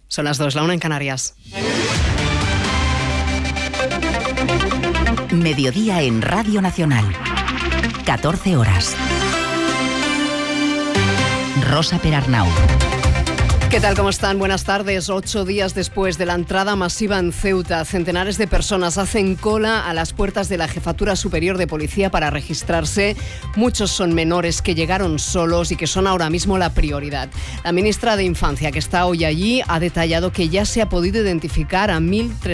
Son las 2, la 1 en Canarias. Mediodía en Radio Nacional. 14 horas. Rosa Perarnau. ¿Qué tal? ¿Cómo están? Buenas tardes. 8 días después de la entrada masiva en Ceuta, centenares de personas hacen cola a las puertas de la Jefatura Superior de Policía para registrarse. Muchos son menores que llegaron solos y que son ahora mismo la prioridad. La ministra de Infancia, que está hoy allí, ha detallado que ya se ha podido identificar a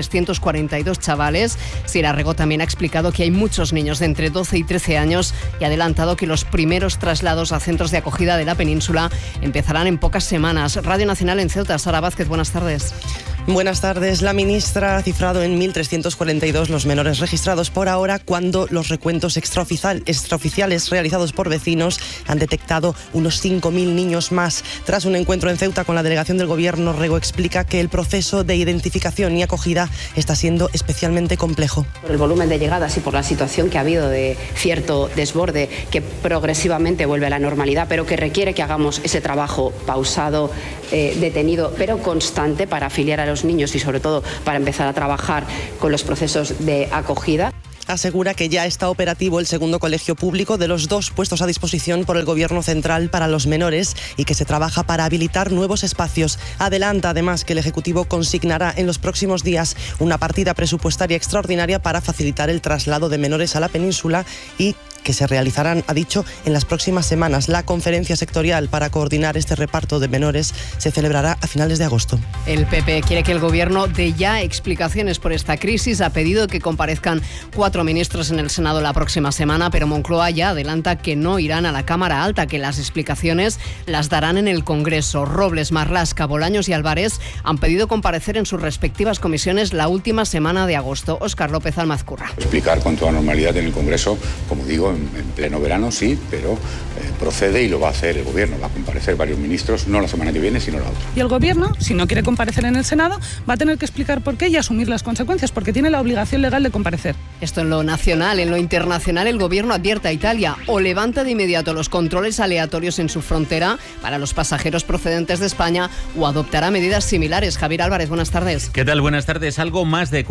1.342 chavales. Sira Rego también ha explicado que hay muchos niños de entre 12 y 13 años y ha adelantado que los primeros traslados a centros de acogida de la península empezarán en pocas semanas. Radio Nacional en Ceuta. Sara Vázquez, buenas tardes. Buenas tardes. La ministra ha cifrado en 1.342 los menores registrados por ahora, cuando los recuentos extraoficiales realizados por vecinos han detectado unos 5.000 niños más. Tras un encuentro en Ceuta con la delegación del Gobierno, Rego explica que el proceso de identificación y acogida está siendo especialmente complejo. Por el volumen de llegadas y por la situación que ha habido de cierto desborde que progresivamente vuelve a la normalidad, pero que requiere que hagamos ese trabajo pausado, detenido, pero constante para afiliar a los niños y sobre todo para empezar a trabajar con los procesos de acogida. Asegura que ya está operativo el segundo colegio público de los 2 puestos a disposición por el Gobierno central para los menores y que se trabaja para habilitar nuevos espacios. Adelanta además que el Ejecutivo consignará en los próximos días una partida presupuestaria extraordinaria para facilitar el traslado de menores a la península y que se realizarán, ha dicho, en las próximas semanas. La conferencia sectorial para coordinar este reparto de menores se celebrará a finales de agosto. El PP quiere que el Gobierno dé ya explicaciones por esta crisis. Ha pedido que comparezcan 4 ministros en el Senado la próxima semana, pero Moncloa ya adelanta que no irán a la Cámara Alta, que las explicaciones las darán en el Congreso. Robles, Marlaska, Bolaños y Álvarez han pedido comparecer en sus respectivas comisiones la última semana de agosto. Óscar López Almazcurra. Explicar con toda normalidad en el Congreso, como digo, en pleno verano sí, pero procede y lo va a hacer el Gobierno. Va a comparecer varios ministros, no la semana que viene, sino la otra. Y el Gobierno, si no quiere comparecer en el Senado, va a tener que explicar por qué y asumir las consecuencias, porque tiene la obligación legal de comparecer. Esto en lo nacional. En lo internacional, el Gobierno advierte a Italia: o levanta de inmediato los controles aleatorios en su frontera para los pasajeros procedentes de España, o adoptará medidas similares. Javier Álvarez, buenas tardes. ¿Qué tal? Buenas tardes. Algo más de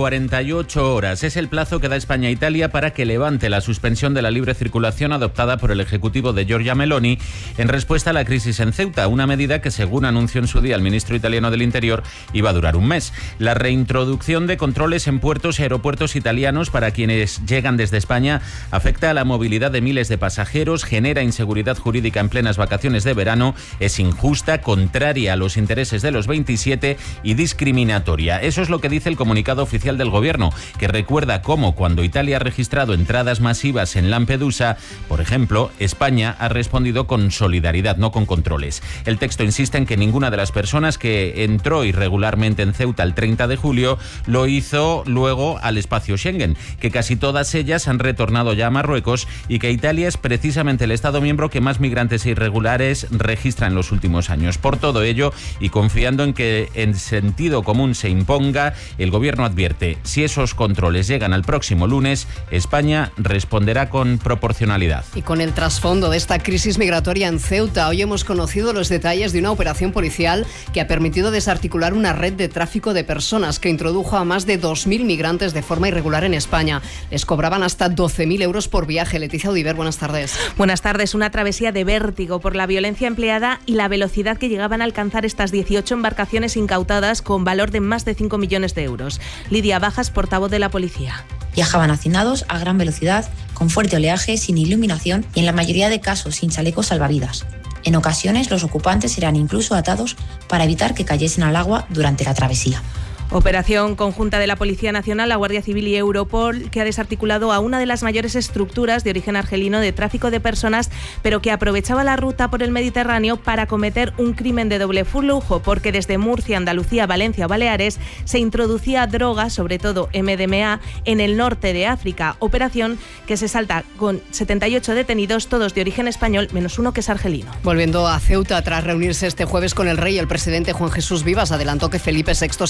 48 horas es el plazo que da España a Italia para que levante la suspensión de la libre circulación adoptada por el Ejecutivo de Giorgia Meloni en respuesta a la crisis en Ceuta, una medida que, según anunció en su día el ministro italiano del Interior, iba a durar un mes. La reintroducción de controles en puertos y aeropuertos italianos para quienes llegan desde España afecta a la movilidad de miles de pasajeros, genera inseguridad jurídica en plenas vacaciones de verano, es injusta, contraria a los intereses de los 27 y discriminatoria. Eso es lo que dice el comunicado oficial del Gobierno, que recuerda cómo, cuando Italia ha registrado entradas masivas en Lampedusa, por ejemplo, España ha respondido con solidaridad, no con controles. El texto insiste en que ninguna de las personas que entró irregularmente en Ceuta el 30 de julio lo hizo luego al espacio Schengen, que casi todas ellas han retornado ya a Marruecos y que Italia es precisamente el Estado miembro que más migrantes irregulares registra en los últimos años. Por todo ello, y confiando en que el sentido común se imponga, el Gobierno advierte: si esos controles llegan al próximo lunes, España responderá con proporcionalidad. Y con el trasfondo de esta crisis migratoria en Ceuta, hoy hemos conocido los detalles de una operación policial que ha permitido desarticular una red de tráfico de personas que introdujo a más de 2.000 migrantes de forma irregular en España. Les cobraban hasta 12.000 euros por viaje. Leticia Odiver, buenas tardes. Buenas tardes. Una travesía de vértigo por la violencia empleada y la velocidad que llegaban a alcanzar estas 18 embarcaciones incautadas con valor de más de 5 millones de euros. Lidia Bajas, portavoz de la policía. Viajaban hacinados a gran velocidad, con fuerte oleaje, sin iluminación y en la mayoría de casos sin chalecos salvavidas. En ocasiones los ocupantes eran incluso atados para evitar que cayesen al agua durante la travesía. Operación conjunta de la Policía Nacional, la Guardia Civil y Europol, que ha desarticulado a una de las mayores estructuras de origen argelino de tráfico de personas, pero que aprovechaba la ruta por el Mediterráneo para cometer un crimen de doble flujo, porque desde Murcia, Andalucía, Valencia o Baleares se introducía droga, sobre todo MDMA, en el norte de África. Operación que se salta con 78 detenidos, todos de origen español, menos uno que es argelino. Volviendo a Ceuta, tras reunirse este jueves con el rey, el presidente Juan Jesús Vivas adelantó que Felipe VI se ha comprometido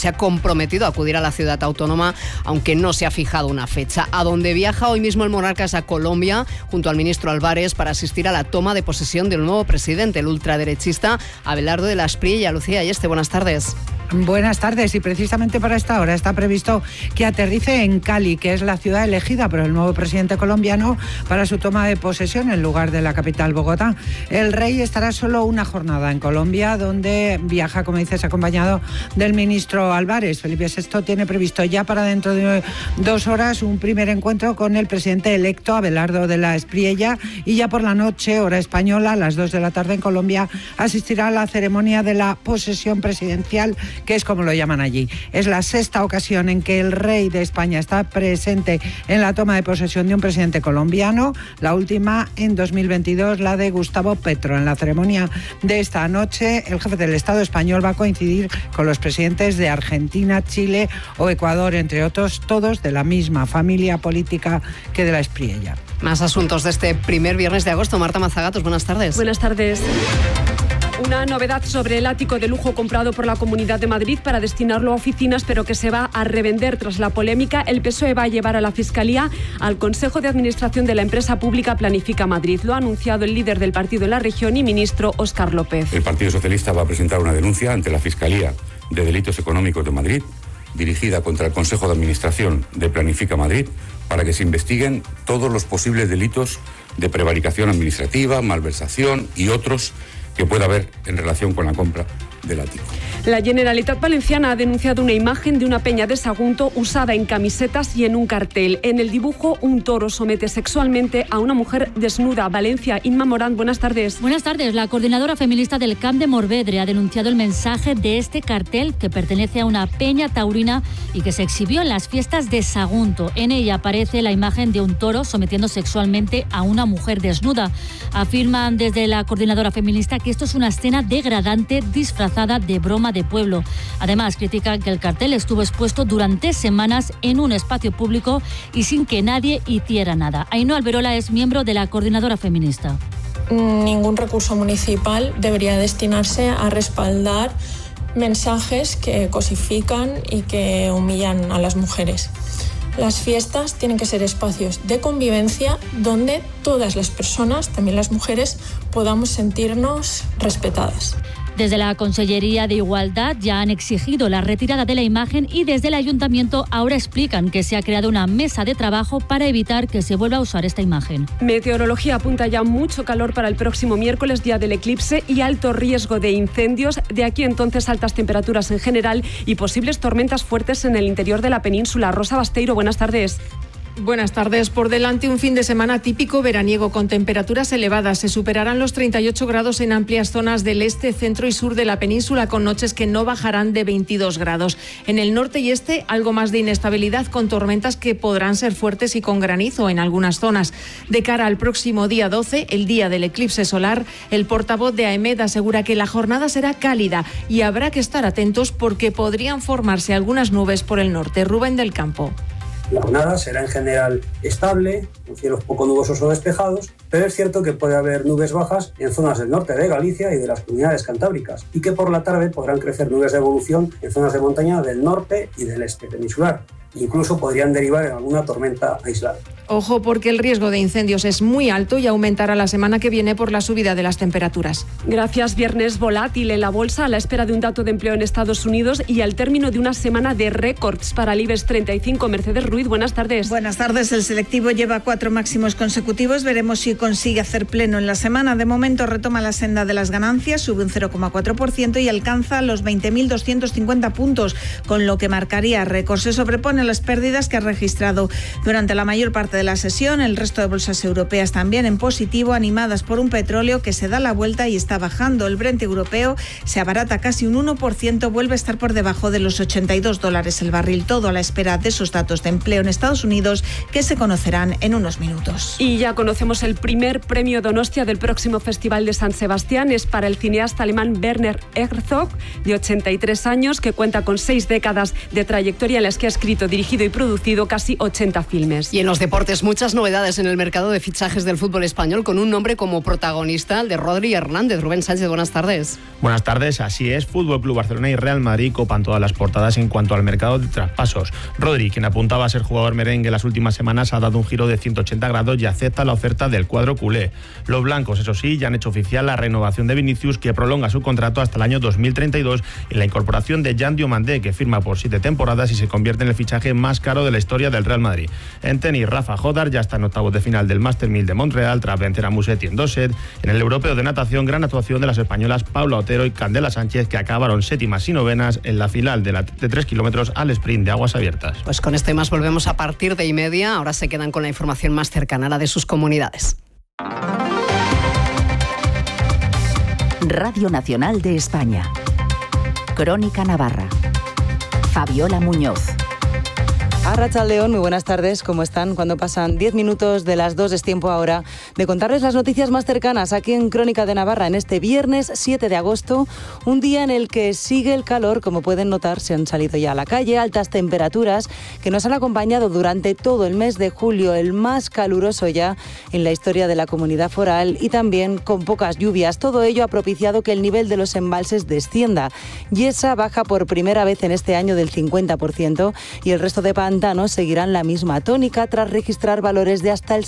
prometido acudir a la ciudad autónoma, aunque no se ha fijado una fecha. A donde viaja hoy mismo el monarca es a Colombia, junto al ministro Álvarez, para asistir a la toma de posesión del nuevo presidente, el ultraderechista Abelardo de la Espriella. Lucía Ayeste, buenas tardes. Buenas tardes, y precisamente para esta hora está previsto que aterrice en Cali, que es la ciudad elegida por el nuevo presidente colombiano para su toma de posesión en lugar de la capital, Bogotá. El rey estará solo una jornada en Colombia, donde viaja, como dices, acompañado del ministro Álvarez. Felipe VI tiene previsto ya para dentro de 2 horas un primer encuentro con el presidente electo, Abelardo de la Espriella, y ya por la noche, hora española, a las 2 de la tarde en Colombia, asistirá a la ceremonia de la posesión presidencial, que es como lo llaman allí. Es la 6ª ocasión en que el rey de España está presente en la toma de posesión de un presidente colombiano, la última en 2022, la de Gustavo Petro. En la ceremonia de esta noche, el jefe del Estado español va a coincidir con los presidentes de Argentina, Chile o Ecuador, entre otros, todos de la misma familia política que de la Espriella. Más asuntos de este primer viernes de agosto. Marta Mazagatos, buenas tardes. Buenas tardes. Una novedad sobre el ático de lujo comprado por la Comunidad de Madrid para destinarlo a oficinas, pero que se va a revender tras la polémica. El PSOE va a llevar a la Fiscalía al Consejo de Administración de la empresa pública Planifica Madrid. Lo ha anunciado el líder del partido en la región y ministro Óscar López. El Partido Socialista va a presentar una denuncia ante la Fiscalía de Delitos Económicos de Madrid, dirigida contra el Consejo de Administración de Planifica Madrid, para que se investiguen todos los posibles delitos de prevaricación administrativa, malversación y otros que pueda haber en relación con la compra del ático. La Generalitat Valenciana ha denunciado una imagen de una peña de Sagunto usada en camisetas y en un cartel. En el dibujo, un toro somete sexualmente a una mujer desnuda. Valencia, Inma Morán, buenas tardes. Buenas tardes. La coordinadora feminista del Camp de Morvedre ha denunciado el mensaje de este cartel, que pertenece a una peña taurina y que se exhibió en las fiestas de Sagunto. En ella aparece la imagen de un toro sometiendo sexualmente a una mujer desnuda. Afirman desde la coordinadora feminista que esto es una escena degradante disfrazada de broma de pueblo. Además, critican que el cartel estuvo expuesto durante semanas en un espacio público y sin que nadie hiciera nada. Ainhoa Alberola es miembro de la coordinadora feminista. Ningún recurso municipal debería destinarse a respaldar mensajes que cosifican y que humillan a las mujeres. Las fiestas tienen que ser espacios de convivencia donde todas las personas, también las mujeres, podamos sentirnos respetadas. Desde la Consellería de Igualdad ya han exigido la retirada de la imagen y desde el Ayuntamiento ahora explican que se ha creado una mesa de trabajo para evitar que se vuelva a usar esta imagen. Meteorología apunta ya mucho calor para el próximo miércoles, día del eclipse, y alto riesgo de incendios. De aquí entonces altas temperaturas en general y posibles tormentas fuertes en el interior de la península. Rosa Basteiro, buenas tardes. Buenas tardes. Por delante un fin de semana típico veraniego con temperaturas elevadas. Se superarán los 38 grados en amplias zonas del este, centro y sur de la península, con noches que no bajarán de 22 grados. En el norte y este, algo más de inestabilidad, con tormentas que podrán ser fuertes y con granizo en algunas zonas. De cara al próximo día 12, el día del eclipse solar, el portavoz de AEMET asegura que la jornada será cálida y habrá que estar atentos porque podrían formarse algunas nubes por el norte. Rubén del Campo. La jornada será en general estable, con cielos poco nubosos o despejados, pero es cierto que puede haber nubes bajas en zonas del norte de Galicia y de las comunidades cantábricas, y que por la tarde podrán crecer nubes de evolución en zonas de montaña del norte y del este peninsular. Incluso podrían derivar en alguna tormenta aislada. Ojo, porque el riesgo de incendios es muy alto y aumentará la semana que viene por la subida de las temperaturas. Gracias. Viernes volátil en la bolsa a la espera de un dato de empleo en Estados Unidos y al término de una semana de récords para el IBEX 35. Mercedes Ruiz, buenas tardes. Buenas tardes. El selectivo lleva 4 máximos consecutivos. Veremos si consigue hacer pleno en la semana. De momento retoma la senda de las ganancias, sube un 0,4% y alcanza los 20.250 puntos, con lo que marcaría récord. Se sobrepone a las pérdidas que ha registrado durante la mayor parte de la sesión. El resto de bolsas europeas también en positivo, animadas por un petróleo que se da la vuelta y está bajando. El Brent europeo se abarata casi un 1%, vuelve a estar por debajo de los $82 el barril. Todo a la espera de esos datos de empleo en Estados Unidos que se conocerán en unos minutos. Y ya conocemos el primer premio Donostia del próximo Festival de San Sebastián. Es para el cineasta alemán Werner Herzog, de 83 años, que cuenta con 6 décadas de trayectoria en las que ha escrito dirigido y producido casi 80 filmes. Y en los deportes, muchas novedades en el mercado de fichajes del fútbol español, con un nombre como protagonista, el de Rodri Hernández. Rubén Sánchez, buenas tardes. Buenas tardes, así es. Fútbol Club Barcelona y Real Madrid copan todas las portadas en cuanto al mercado de traspasos. Rodri, quien apuntaba a ser jugador merengue las últimas semanas, ha dado un giro de 180 grados y acepta la oferta del cuadro culé. Los blancos, eso sí, ya han hecho oficial la renovación de Vinicius, que prolonga su contrato hasta el año 2032, y la incorporación de Jan Diomandé, que firma por 7 temporadas y se convierte en el fichaje más caro de la historia del Real Madrid. En tenis, Rafa Jodar ya está en octavos de final del Master 1000 de Montreal tras vencer a Musetti en 2 sets. En el europeo de natación, gran actuación de las españolas Paula Otero y Candela Sánchez, que acabaron séptimas y novenas en la final de 3 kilómetros al sprint de aguas abiertas. Pues con esto y más volvemos a partir de 1:30. Ahora se quedan con la información más cercana a la de sus comunidades. Radio Nacional de España. Crónica Navarra. Fabiola Muñoz. Arratsaldeon, muy buenas tardes, ¿cómo están? Cuando pasan 10 minutos de las 2 es tiempo ahora de contarles las noticias más cercanas aquí en Crónica de Navarra en este viernes 7 de agosto, un día en el que sigue el calor, como pueden notar, se han salido ya a la calle, altas temperaturas que nos han acompañado durante todo el mes de julio, el más caluroso ya en la historia de la comunidad foral, y también con pocas lluvias. Todo ello ha propiciado que el nivel de los embalses descienda. Yesa baja por primera vez en este año del 50% y el resto de pantanos seguirán la misma tónica tras registrar valores de hasta el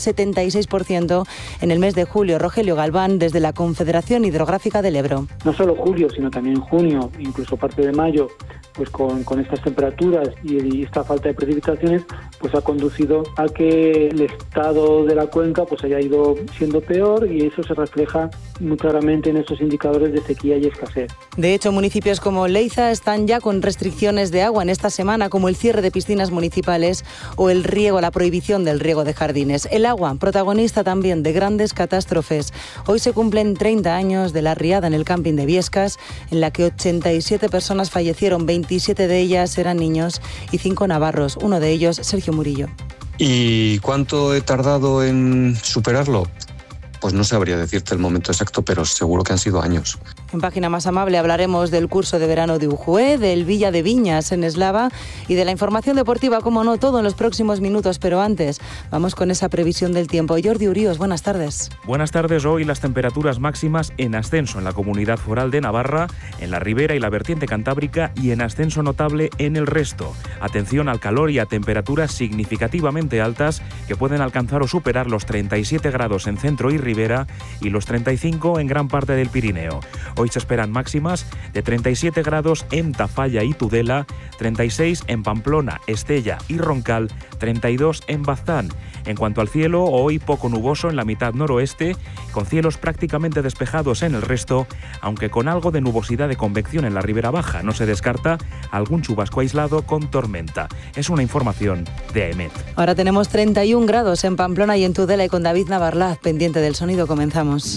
76% en el mes de julio. Rogelio Galván, desde la Confederación Hidrográfica del Ebro. No solo julio, sino también junio, incluso parte de mayo, pues con estas temperaturas y esta falta de precipitaciones, pues ha conducido a que el estado de la cuenca pues haya ido siendo peor, y eso se refleja muy claramente en estos indicadores de sequía y escasez. De hecho, municipios como Leiza están ya con restricciones de agua en esta semana, como el cierre de piscinas municipales o el riego, la prohibición del riego de jardines. El agua, protagonista también de grandes catástrofes. Hoy se cumplen 30 años de la riada en el camping de Viescas, en la que 87 personas fallecieron, 27 de ellas eran niños y 5 navarros, uno de ellos Sergio Murillo. ¿Y cuánto he tardado en superarlo? Pues no sabría decirte el momento exacto, pero seguro que han sido años. En Página Más Amable hablaremos del curso de verano de Ujue, del Villa de Viñas en Eslava y de la información deportiva, como no, todo en los próximos minutos. Pero antes, vamos con esa previsión del tiempo. Jordi Uríos, buenas tardes. Buenas tardes. Hoy las temperaturas máximas en ascenso en la Comunidad Foral de Navarra, en la Ribera y la vertiente cantábrica, y en ascenso notable en el resto. Atención al calor y a temperaturas significativamente altas que pueden alcanzar o superar los 37 grados en centro y Ribera y los 35 en gran parte del Pirineo. Hoy se esperan máximas de 37 grados en Tafalla y Tudela, 36 en Pamplona, Estella y Roncal, 32 en Baztán. En cuanto al cielo, hoy poco nuboso en la mitad noroeste, con cielos prácticamente despejados en el resto, aunque con algo de nubosidad de convección en la Ribera Baja. No se descarta algún chubasco aislado con tormenta. Es una información de AEMET. Ahora tenemos 31 grados en Pamplona y en Tudela, y con David Navarlaz, pendiente del sonido, comenzamos.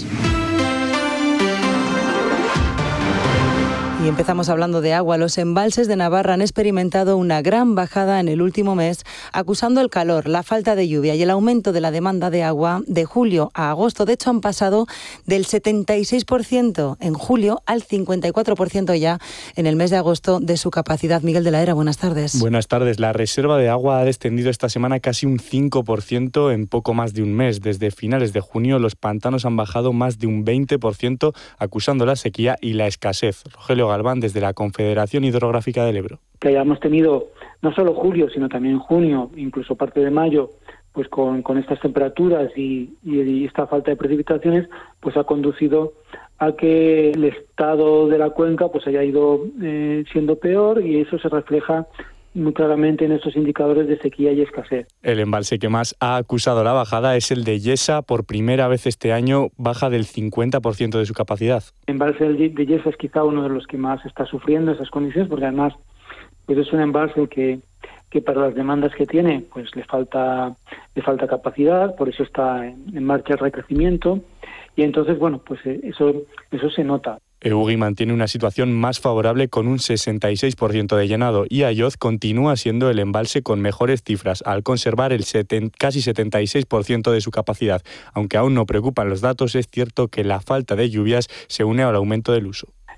Y empezamos hablando de agua. Los embalses de Navarra han experimentado una gran bajada en el último mes, acusando el calor, la falta de lluvia y el aumento de la demanda de agua de julio a agosto. De hecho, han pasado del 76% en julio al 54% ya en el mes de agosto de su capacidad. Miguel de la Era, buenas tardes. Buenas tardes. La reserva de agua ha descendido esta semana casi un 5% en poco más de un mes. Desde finales de junio, los pantanos han bajado más de un 20%, acusando la sequía y la escasez. Rogelio Galván, desde la Confederación Hidrográfica del Ebro. Que hayamos tenido no solo julio, sino también junio, incluso parte de mayo, pues con estas temperaturas y esta falta de precipitaciones, pues ha conducido a que el estado de la cuenca pues haya ido siendo peor, y eso se refleja muy claramente en estos indicadores de sequía y escasez. El embalse que más ha acusado la bajada es el de Yesa. Por primera vez este año baja del 50% de su capacidad. El embalse de Yesa es quizá uno de los que más está sufriendo esas condiciones, porque además pues es un embalse que para las demandas que tiene pues le falta capacidad, por eso está en marcha el recrecimiento, y entonces bueno, pues eso se nota. Eugui mantiene una situación más favorable con un 66% de llenado, y Ayoz continúa siendo el embalse con mejores cifras, al conservar el casi 76% de su capacidad. Aunque aún no preocupan los datos, es cierto que la falta de lluvias se une al aumento del uso.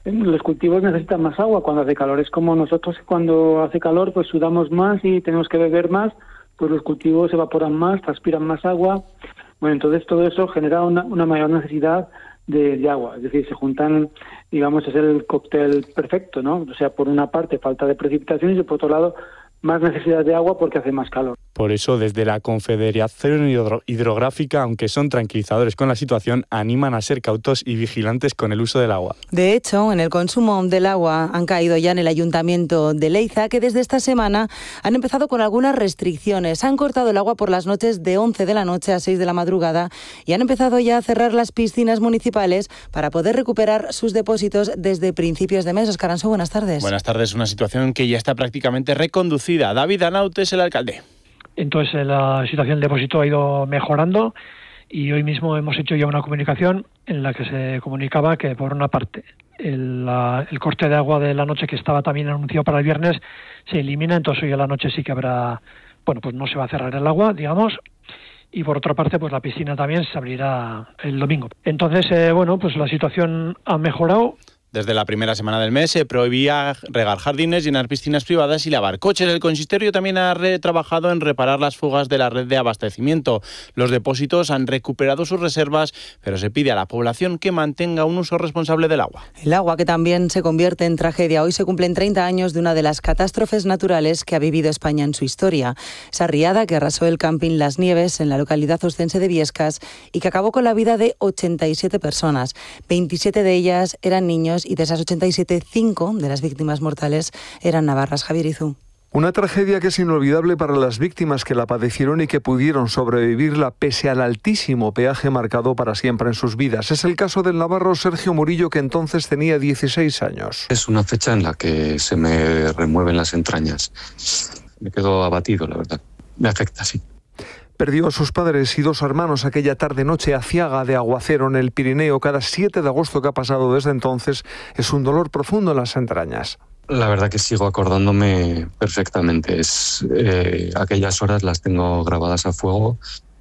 Los cultivos necesitan más agua cuando hace calor. Es como nosotros cuando hace calor pues sudamos más y tenemos que beber más, pues los cultivos evaporan más, transpiran más agua. Bueno, entonces todo eso genera una mayor necesidad de agua. Es decir, se juntan, digamos, es el cóctel perfecto, ¿no? O sea, por una parte falta de precipitaciones y por otro lado más necesidad de agua porque hace más calor. Por eso, desde la Confederación Hidrográfica, aunque son tranquilizadores con la situación, animan a ser cautos y vigilantes con el uso del agua. De hecho, en el consumo del agua han caído ya en el Ayuntamiento de Leiza, que desde esta semana han empezado con algunas restricciones. Han cortado el agua por las noches de 11 de la noche a 6 de la madrugada y han empezado ya a cerrar las piscinas municipales para poder recuperar sus depósitos desde principios de mes. Óscar Ansó, buenas tardes. Buenas tardes. Una situación que ya está prácticamente reconducida. David Anaut es el alcalde. Entonces la situación del depósito ha ido mejorando y hoy mismo hemos hecho ya una comunicación en la que se comunicaba que, por una parte, el corte de agua de la noche, que estaba también anunciado para el viernes, se elimina. Entonces hoy a la noche sí que habrá, bueno, pues no se va a cerrar el agua, digamos, y por otra parte pues la piscina también se abrirá el domingo. Entonces, bueno, pues la situación ha mejorado. Desde la primera semana del mes se prohibía regar jardines, llenar piscinas privadas y lavar coches. El consistorio también ha trabajado en reparar las fugas de la red de abastecimiento. Los depósitos han recuperado sus reservas, pero se pide a la población que mantenga un uso responsable del agua. El agua, que también se convierte en tragedia. Hoy se cumplen 30 años de una de las catástrofes naturales que ha vivido España en su historia. Esa riada que arrasó el camping Las Nieves en la localidad ostense de Biescas y que acabó con la vida de 87 personas. 27 de ellas eran niños y de esas 87, 5 de las víctimas mortales eran navarras. Javier Izú. Una tragedia que es inolvidable para las víctimas que la padecieron y que pudieron sobrevivirla pese al altísimo peaje marcado para siempre en sus vidas. Es el caso del navarro Sergio Murillo, que entonces tenía 16 años. Es una fecha en la que se me remueven las entrañas. Me quedo abatido, la verdad. Me afecta, sí. Perdió a sus padres y 2 hermanos aquella tarde-noche aciaga de aguacero en el Pirineo. Cada 7 de agosto que ha pasado desde entonces es un dolor profundo en las entrañas. La verdad que sigo acordándome perfectamente. Aquellas horas las tengo grabadas a fuego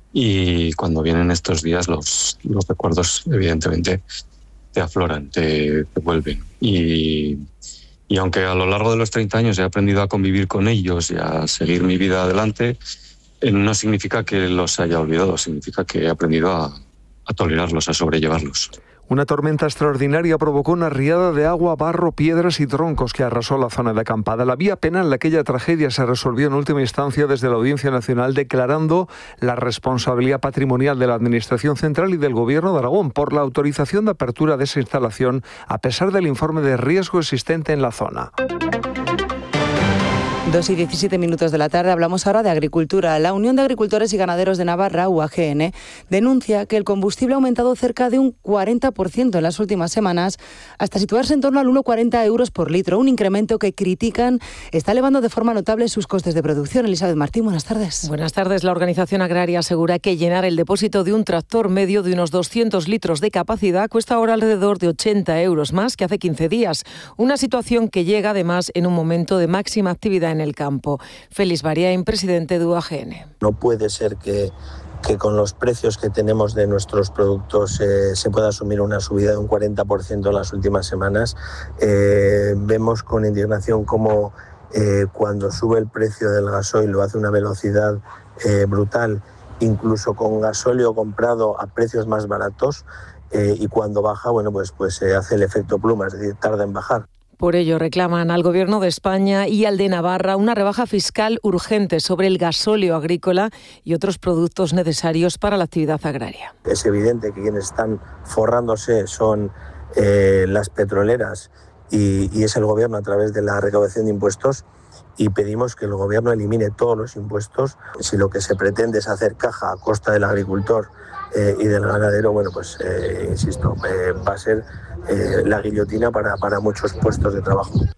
y cuando vienen estos días los recuerdos evidentemente te afloran, te vuelven. Y aunque a lo largo de los 30 años he aprendido a convivir con ellos y a seguir mi vida adelante, no significa que los haya olvidado, significa que he aprendido a tolerarlos, a sobrellevarlos. Una tormenta extraordinaria provocó una riada de agua, barro, piedras y troncos que arrasó la zona de acampada. La vía penal de aquella tragedia se resolvió en última instancia desde la Audiencia Nacional, declarando la responsabilidad patrimonial de la Administración Central y del Gobierno de Aragón por la autorización de apertura de esa instalación, a pesar del informe de riesgo existente en la zona. 2:17 de la tarde, hablamos ahora de agricultura. La Unión de Agricultores y Ganaderos de Navarra, UAGN, denuncia que el combustible ha aumentado cerca de un 40% en las últimas semanas, hasta situarse en torno al 1,40 euros por litro, un incremento que critican está elevando de forma notable sus costes de producción. Elizabeth Martín, buenas tardes. Buenas tardes. La organización agraria asegura que llenar el depósito de un tractor medio de unos 200 litros de capacidad cuesta ahora alrededor de 80 euros más que hace 15 días. Una situación que llega además en un momento de máxima actividad en el campo. Félix Bariain, presidente de UAGN. No puede ser que con los precios que tenemos de nuestros productos se pueda asumir una subida de un 40% en las últimas semanas. Vemos con indignación cómo cuando sube el precio del gasoil lo hace a una velocidad brutal, incluso con gasóleo comprado a precios más baratos, y cuando baja, bueno, pues se hace el efecto pluma, es decir, tarda en bajar. Por ello reclaman al Gobierno de España y al de Navarra una rebaja fiscal urgente sobre el gasóleo agrícola y otros productos necesarios para la actividad agraria. Es evidente que quienes están forrándose son las petroleras y es el Gobierno a través de la recaudación de impuestos, y pedimos que el Gobierno elimine todos los impuestos. Si lo que se pretende es hacer caja a costa del agricultor y del ganadero, bueno, pues insisto, va a ser la guillotina para muchos puestos de trabajo.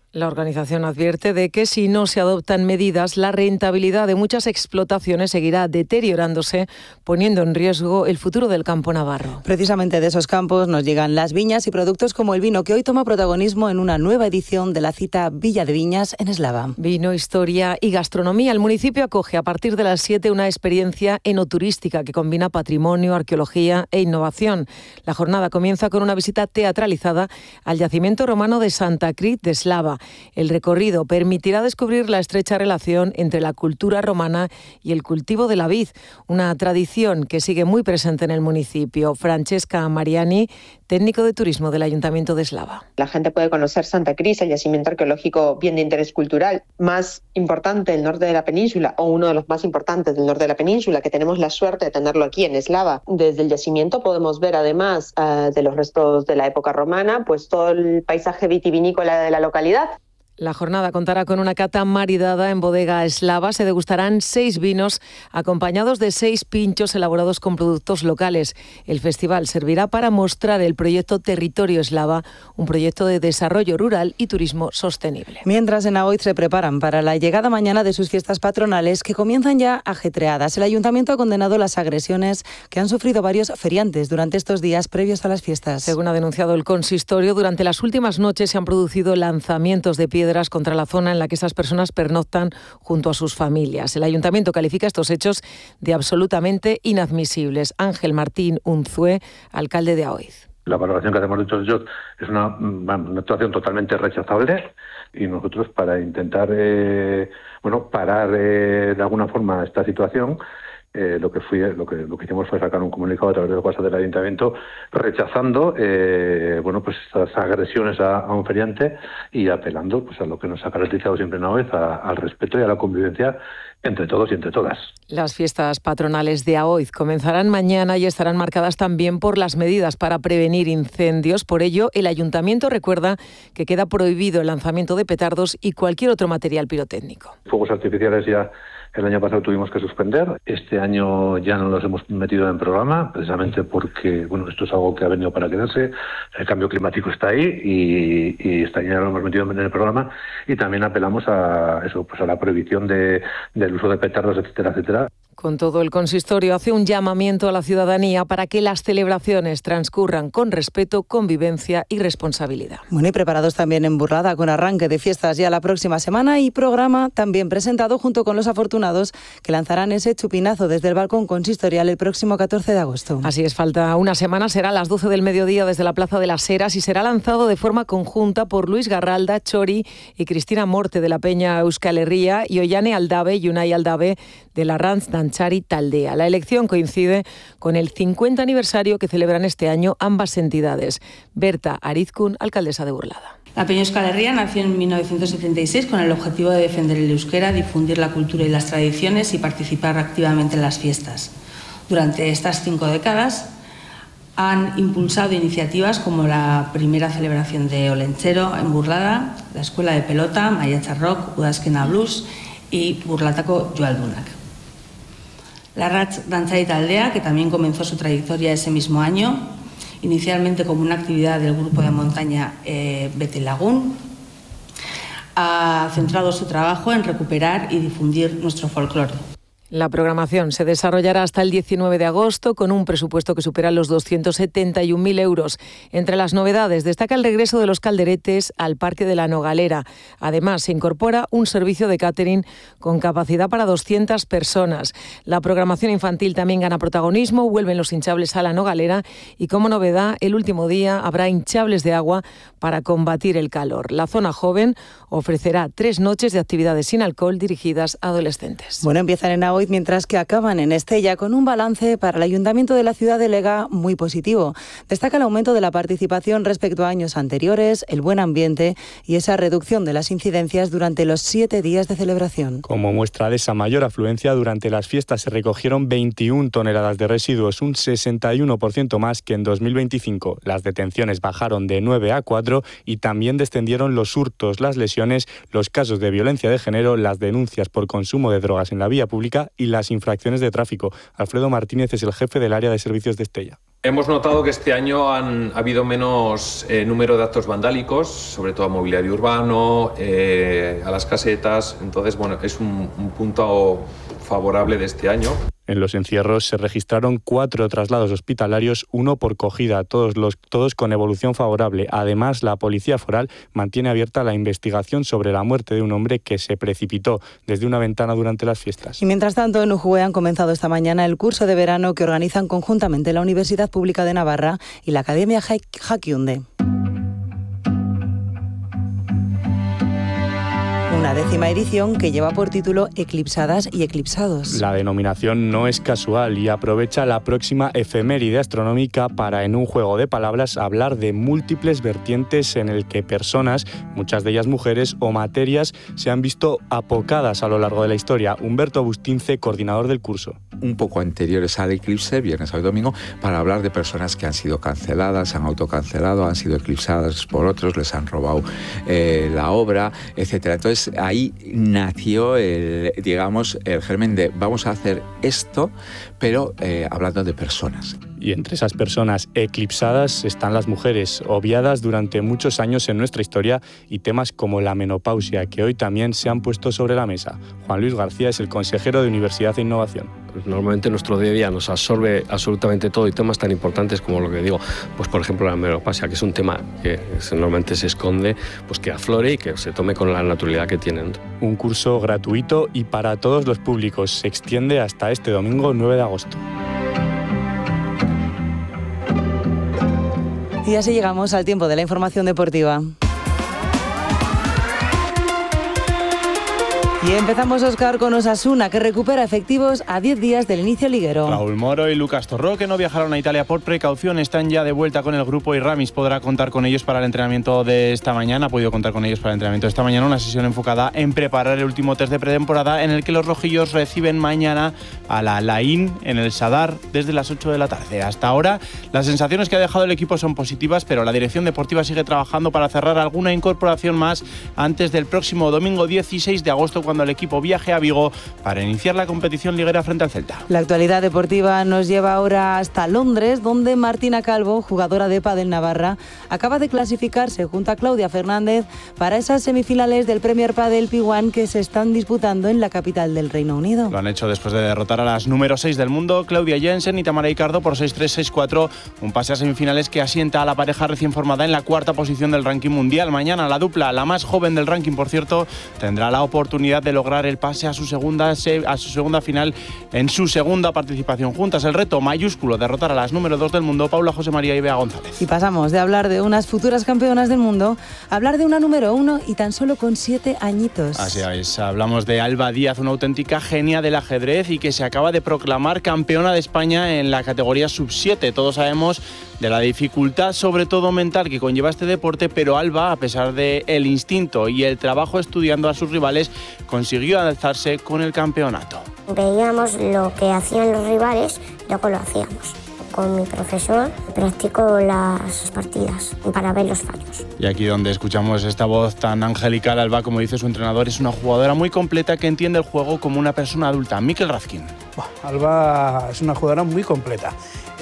La organización advierte de que si no se adoptan medidas, la rentabilidad de muchas explotaciones seguirá deteriorándose, poniendo en riesgo el futuro del campo navarro. Precisamente de esos campos nos llegan las viñas y productos como el vino, que hoy toma protagonismo en una nueva edición de la cita Villa de Viñas en Eslava. Vino, historia y gastronomía. El municipio acoge a partir de las 7 una experiencia enoturística que combina patrimonio, arqueología e innovación. La jornada comienza con una visita teatralizada al yacimiento romano de Santa Cruz de Eslava. El recorrido permitirá descubrir la estrecha relación entre la cultura romana y el cultivo de la vid, una tradición que sigue muy presente en el municipio. Francesca Mariani, técnico de turismo del Ayuntamiento de Eslava. La gente puede conocer Santa Cruz, el yacimiento arqueológico bien de interés cultural más importante del norte de la península, o uno de los más importantes del norte de la península, que tenemos la suerte de tenerlo aquí en Eslava. Desde el yacimiento podemos ver, además de los restos de la época romana, pues todo el paisaje vitivinícola de la localidad. La jornada contará con una cata maridada en bodega eslava. Se degustarán 6 vinos acompañados de 6 pinchos elaborados con productos locales. El festival servirá para mostrar el proyecto Territorio Eslava, un proyecto de desarrollo rural y turismo sostenible. Mientras en Aoiz se preparan para la llegada mañana de sus fiestas patronales, que comienzan ya ajetreadas. El Ayuntamiento ha condenado las agresiones que han sufrido varios feriantes durante estos días previos a las fiestas. Según ha denunciado el consistorio, durante las últimas noches se han producido lanzamientos de piedras contra la zona en la que esas personas pernoctan junto a sus familias. El Ayuntamiento califica estos hechos de absolutamente inadmisibles. Ángel Martín Unzué, alcalde de Aoiz. La valoración que hacemos de estos hechos es una actuación totalmente rechazable, y nosotros, para intentar parar de alguna forma esta situación, lo que hicimos fue sacar un comunicado a través del WhatsApp del Ayuntamiento rechazando estas agresiones a un feriante y apelando a lo que nos ha caracterizado siempre una vez, al respeto y a la convivencia entre todos y entre todas. Las fiestas patronales de Aoiz comenzarán mañana y estarán marcadas también por las medidas para prevenir incendios. Por ello, el Ayuntamiento recuerda que queda prohibido el lanzamiento de petardos y cualquier otro material pirotécnico. Fuegos artificiales ya el año pasado tuvimos que suspender. Este año ya no los hemos metido en programa, precisamente porque esto es algo que ha venido para quedarse. El cambio climático está ahí y este año ya lo hemos metido en el programa, y también apelamos a la prohibición del uso de petardos, etcétera, etcétera. Con todo, el consistorio hace un llamamiento a la ciudadanía para que las celebraciones transcurran con respeto, convivencia y responsabilidad. Bueno, y preparados también en Burlada, con arranque de fiestas ya la próxima semana y programa también presentado junto con los afortunados que lanzarán ese chupinazo desde el balcón consistorial el próximo 14 de agosto. Así es, falta una semana, será a las 12 del mediodía desde la Plaza de las Heras y será lanzado de forma conjunta por Luis Garralda, Chori y Cristina Morte de la Peña Euskal Herria y Ollane Aldave y Unai Aldave de la Rans Dantzari Taldea. La elección coincide con el 50 aniversario que celebran este año ambas entidades. Berta Arizkun, alcaldesa de Burlada. La Peña Euskal Herria nació en 1976 con el objetivo de defender el euskera, difundir la cultura y las tradiciones y participar activamente en las fiestas. Durante estas 5 décadas han impulsado iniciativas como la primera celebración de Olentzero en Burlada, la Escuela de Pelota, Maiatza Rock, Udazkena Blues y Burlatako Joaldunak. La Rans Dantzari Taldea, que también comenzó su trayectoria ese mismo año, inicialmente como una actividad del grupo de montaña Bete Lagun, ha centrado su trabajo en recuperar y difundir nuestro folclore. La programación se desarrollará hasta el 19 de agosto con un presupuesto que supera los 271.000 euros. Entre las novedades destaca el regreso de los calderetes al Parque de la Nogalera. Además, se incorpora un servicio de catering con capacidad para 200 personas. La programación infantil también gana protagonismo, vuelven los hinchables a la Nogalera y, como novedad, el último día habrá hinchables de agua para combatir el calor. La zona joven ofrecerá 3 noches de actividades sin alcohol dirigidas a adolescentes. Bueno, empiezan en Aoiz, mientras que acaban en Estella, con un balance para el Ayuntamiento de la ciudad de Lega muy positivo. Destaca el aumento de la participación respecto a años anteriores, el buen ambiente y esa reducción de las incidencias durante los 7 días de celebración. Como muestra de esa mayor afluencia, durante las fiestas se recogieron 21 toneladas de residuos, un 61% más que en 2025. Las detenciones bajaron de 9 a 4 y también descendieron los hurtos, las lesiones, los casos de violencia de género, las denuncias por consumo de drogas en la vía pública y las infracciones de tráfico. Alfredo Martínez es el jefe del área de servicios de Estella. Hemos notado que este año ha habido menos número de actos vandálicos, sobre todo a mobiliario urbano, a las casetas. Entonces, bueno, es un punto favorable de este año. En los encierros se registraron 4 traslados hospitalarios, 1 por cogida, todos con evolución favorable. Además, la Policía Foral mantiene abierta la investigación sobre la muerte de un hombre que se precipitó desde una ventana durante las fiestas. Y mientras tanto, en Ujue han comenzado esta mañana el curso de verano que organizan conjuntamente la Universidad Pública de Navarra y la Academia Jaquiunde. Una 10ª edición que lleva por título Eclipsadas y Eclipsados. La denominación no es casual y aprovecha la próxima efeméride astronómica para, en un juego de palabras, hablar de múltiples vertientes en el que personas, muchas de ellas mujeres, o materias se han visto apocadas a lo largo de la historia. Humberto Bustince, coordinador del curso. Un poco anteriores al eclipse, viernes, sábado y domingo, para hablar de personas que han sido canceladas, se han autocancelado, han sido eclipsadas por otros, les han robado la obra, etcétera. Entonces ahí nació el germen de vamos a hacer esto, pero hablando de personas. Y entre esas personas eclipsadas están las mujeres, obviadas durante muchos años en nuestra historia, y temas como la menopausia, que hoy también se han puesto sobre la mesa. Juan Luis García es el consejero de Universidad e Innovación. Normalmente nuestro día a día nos absorbe absolutamente todo, y temas tan importantes como lo que digo, pues por ejemplo la menopausia, que es un tema que normalmente se esconde, pues que aflore y que se tome con la naturalidad que tienen. Un curso gratuito y para todos los públicos. Se extiende hasta este domingo 9 de agosto. Y así llegamos al tiempo de la información deportiva. Y empezamos, Óscar, con Osasuna, que recupera efectivos a 10 días del inicio liguero. Raúl Moro y Lucas Torró, que no viajaron a Italia por precaución, están ya de vuelta con el grupo, y Ramis podrá contar con ellos para el entrenamiento de esta mañana. Ha podido contar con ellos para el entrenamiento de esta mañana, una sesión enfocada en preparar el último test de pretemporada, en el que los rojillos reciben mañana a la Laín en el Sadar desde las 8 de la tarde. Hasta ahora, las sensaciones que ha dejado el equipo son positivas, pero la dirección deportiva sigue trabajando para cerrar alguna incorporación más antes del próximo domingo 16 de agosto, cuando el equipo viaje a Vigo para iniciar la competición liguera frente al Celta. La actualidad deportiva nos lleva ahora hasta Londres, donde Martina Calvo, jugadora de pádel navarra, acaba de clasificarse junto a Claudia Fernández para esas semifinales del Premier Padel P1 que se están disputando en la capital del Reino Unido. Lo han hecho después de derrotar a las número 6 del mundo, Claudia Jensen y Tamara Icardo, por 6-3, 6-4, un pase a semifinales que asienta a la pareja recién formada en la 4ª posición del ranking mundial. Mañana la dupla, la más joven del ranking por cierto, tendrá la oportunidad de lograr el pase a su segunda final en su segunda participación juntas. El reto mayúsculo, derrotar a las número 2 del mundo, Paula José María y Bea González. Y pasamos de hablar de unas futuras campeonas del mundo a hablar de una número 1 y tan solo con 7 añitos. Así es, hablamos de Alba Díaz, una auténtica genia del ajedrez y que se acaba de proclamar campeona de España en la categoría sub-7. Todos sabemos de la dificultad, sobre todo mental, que conlleva este deporte, pero Alba, a pesar del instinto y el trabajo estudiando a sus rivales, consiguió alzarse con el campeonato. Veíamos lo que hacían los rivales y luego lo hacíamos. Con mi profesor practico las partidas para ver los fallos. Y aquí donde escuchamos esta voz tan angelical, Alba, como dice su entrenador, es una jugadora muy completa que entiende el juego como una persona adulta. Mikel Razkin. Alba es una jugadora muy completa.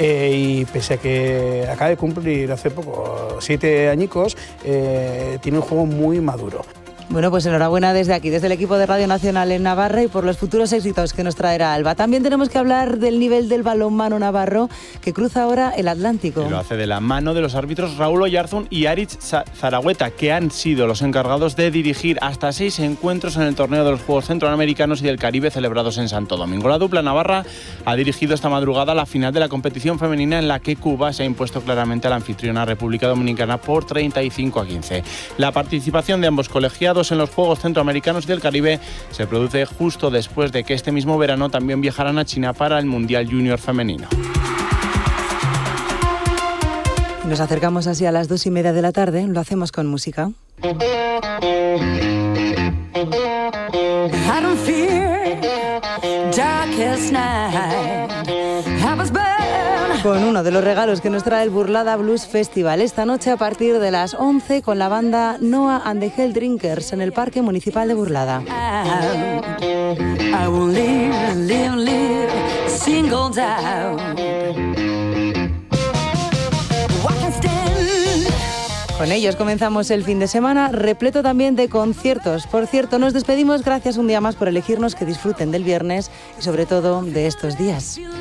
Y pese a que acaba de cumplir hace poco 7 añicos, tiene un juego muy maduro. Bueno, pues enhorabuena desde aquí, desde el equipo de Radio Nacional en Navarra, y por los futuros éxitos que nos traerá Alba. También tenemos que hablar del nivel del balonmano navarro, que cruza ahora el Atlántico. Y lo hace de la mano de los árbitros Raúl Oyarzún y Aritz Zaragoeta, que han sido los encargados de dirigir hasta 6 encuentros en el torneo de los Juegos Centroamericanos y del Caribe celebrados en Santo Domingo. La dupla navarra ha dirigido esta madrugada la final de la competición femenina, en la que Cuba se ha impuesto claramente a la anfitriona República Dominicana por 35-15. La participación de ambos colegiados en los Juegos Centroamericanos y del Caribe se produce justo después de que este mismo verano también viajaran a China para el Mundial Junior femenino. Nos acercamos así a las 2:30 de la tarde, lo hacemos con música. Con uno de los regalos que nos trae el Burlada Blues Festival esta noche a partir de las 11 con la banda Noah and the Hell Drinkers en el Parque Municipal de Burlada. I will live, single down. Con ellos comenzamos el fin de semana, repleto también de conciertos. Por cierto, nos despedimos, gracias un día más por elegirnos, que disfruten del viernes y sobre todo de estos días.